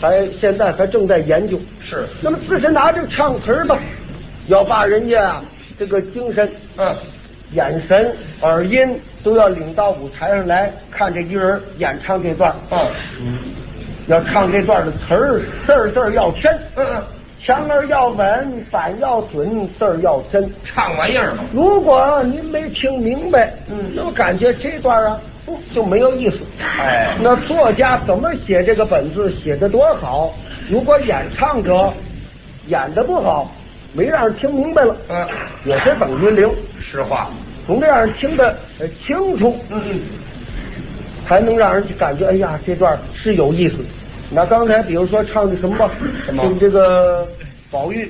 现在还正在研究。 是。 那么自是拿这个唱词儿吧，要把人家这个精神、眼神、耳音都要领到舞台上来看这一人演唱这段。要唱这段的词儿，字儿要真。腔儿要稳，板要准，字儿要真， 唱玩意儿嘛。 如果您没听明白，那么感觉这段啊，就没有意思。那作家怎么写这个本子，写得多好，如果演唱者演得不好，没让人听明白了，也是等于零。 实话， 总得让人听得清楚，才能让人感觉，哎呀，这段是有意思。那刚才比如说唱的什么吧，这个宝玉，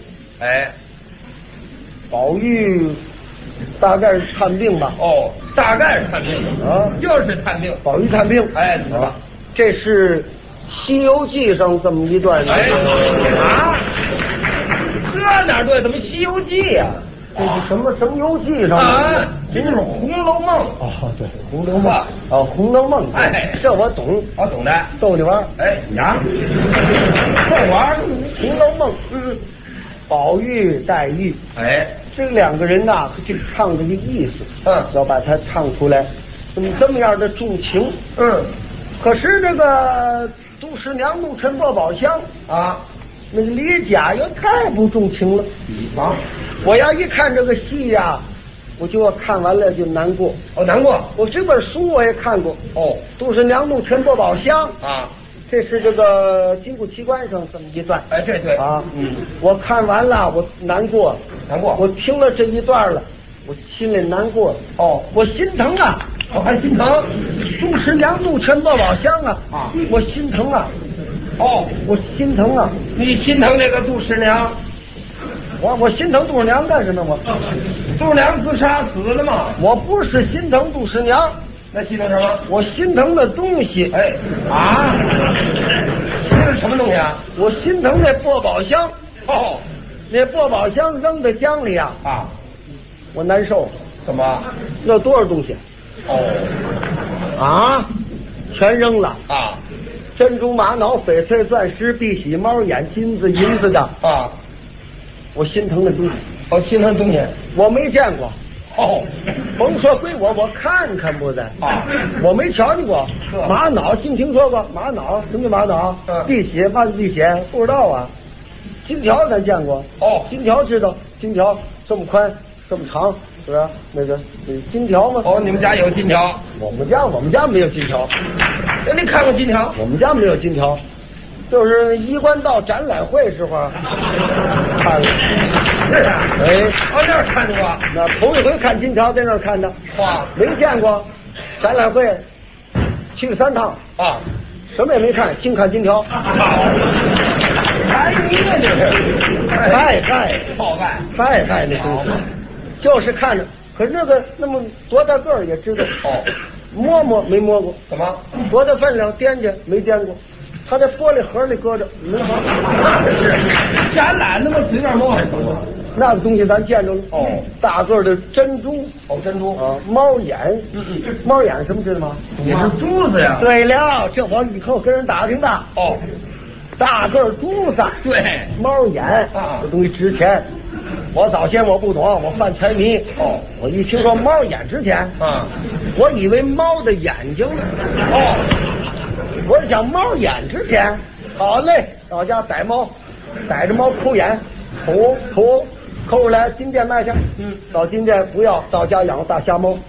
宝玉大概是探病吧？ 大概是探病啊，就是探病。 宝玉探病，这是《西游记》上这么一段。 这哪对？怎么《西游记》呀？ 这是什么游记上啊？这就是《红楼梦》。 对，《红楼梦》《红楼梦》。这我懂， 我懂的， 逗你玩。 呀，逗玩， 《红楼梦》。宝玉、黛玉，这两个人呐，这唱的一个意思，要把它唱出来，这么样的重情，可是这个杜十娘怒沉落宝箱啊，那个李甲又太不重情了。我要一看这个戏呀，我就要看完了就难过。 难过。 我这本书我也看过。杜十娘怒沉落宝箱啊。这是这个金谷奇观上这么一段。 这对啊，我看完了，我难过。我听了这一段了，我心里难过。我心疼啊！ 我还心疼。 杜十娘怒沉落宝箱啊！我心疼啊！我心疼啊！ 你心疼这个杜十娘？ 我心疼杜十娘干什么？ 杜十娘自杀死了吗？ 我不是心疼杜十娘。 那心疼什么？ 我心疼的东西。 是什么东西啊？ 我心疼那破宝箱。那破宝箱扔在江里啊！我难受。 怎么？ 那多少东西？全扔了啊！珍珠、玛瑙、翡翠、钻石、碧玺、猫眼、金子、银子的啊！我心疼的东西。 心疼东西， 我没见过。甭说归我看看不得我没瞧见过。玛瑙净听说过，玛瑙什么叫玛瑙？碧玺，嘛是碧玺？不知道啊。金条咱见过。金条知道，金条这么宽这么长，是不是？那个金条吗？ 你们家有金条？ 我们家没有金条。 你看过金条？ 我们家没有金条。就是衣冠道展览会时候看了。 那儿看过。 那头一回看金条在那儿看的。没见过。展览会去了3趟什么也没看，净看金条。 财迷啊这是！ 太那东西，就是看着。可是那么多大个儿也知道。摸没摸过？ 怎么？ 多大分量掂去没掂过？他在玻璃盒里搁着，没摸。 是展览那么随便摸还行吗？ 那个东西咱见着了。大个的珍珠。 珍珠啊，猫眼。猫眼什么知道吗？ 也是珠子呀。 对了，这我以后跟人打听的。大个珠子。 对， 猫眼这东西值钱。我早先我不懂，我犯财迷。我一听说猫眼值钱，我以为猫的眼睛呢。我想猫眼值钱，好嘞，到家逮猫，逮着猫抠眼，抠出来金店卖去。到金店不要，到家养大瞎猫。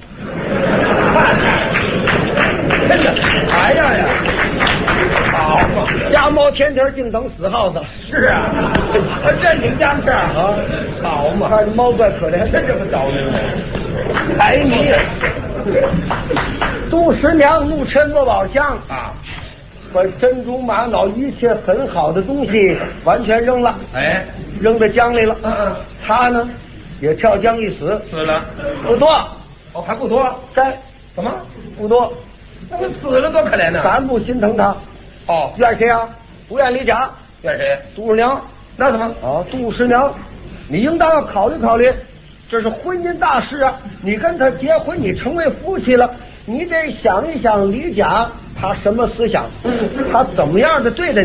真的，哎呀，好嘛， 瞎猫天天净等死耗子。 是啊，这你们家的事儿啊， 好嘛，看着猫怪可怜， 真这么倒霉，财迷啊！ 杜十娘怒沉落宝箱把珍珠玛瑙一切很好的东西完全扔了，扔到江里了。他呢也跳江一死了， 不多。 还不多？怎么不多？ 那么死了多可怜呢？ 咱不心疼他。怨谁啊？不怨李甲。 怨谁？ 杜十娘。 那怎么？ 杜十娘，你应当要考虑考虑，这是婚姻大事啊！你跟他结婚，你成为夫妻了，你得想一想李甲他什么思想，他怎么样的对待你。